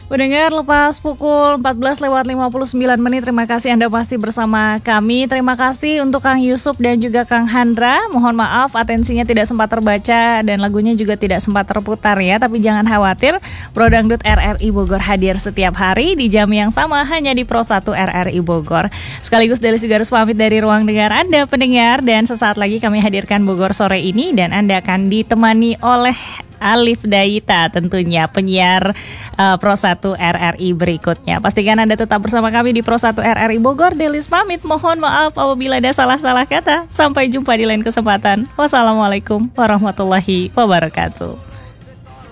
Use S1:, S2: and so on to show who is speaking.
S1: Pendengar, lepas pukul 14:59, terima kasih Anda masih bersama kami. Terima kasih untuk Kang Yusuf dan juga Kang Handra. Mohon maaf atensinya tidak sempat terbaca dan lagunya juga tidak sempat terputar ya. Tapi jangan khawatir, Pro Dangdut RRI Bogor hadir setiap hari di jam yang sama hanya di Pro 1 RRI Bogor. Sekaligus Delis juga harus pamit dari ruang dengar Anda pendengar, dan sesaat lagi kami hadirkan Bogor sore ini dan Anda akan ditemani oleh Alif Daita, tentunya penyiar Pro 1 RRI berikutnya. Pastikan Anda tetap bersama kami di Pro 1 RRI Bogor. Delis pamit, mohon maaf apabila ada salah-salah kata. Sampai jumpa di lain kesempatan. Wassalamualaikum warahmatullahi wabarakatuh.